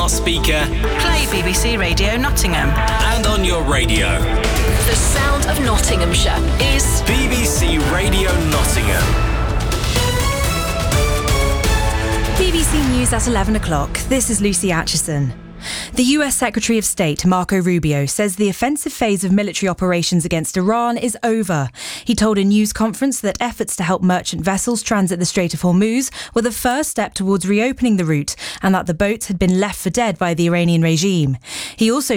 Speaker. Play BBC Radio Nottingham. And on your radio. The sound of Nottinghamshire is BBC Radio Nottingham. BBC News at 11 o'clock. This is Lucy Atchison. The US Secretary of State, Marco Rubio, says the offensive phase of military operations against Iran is over. He told a news conference that efforts to help merchant vessels transit the Strait of Hormuz were the first step towards reopening the route and that the boats had been left for dead by the Iranian regime. He also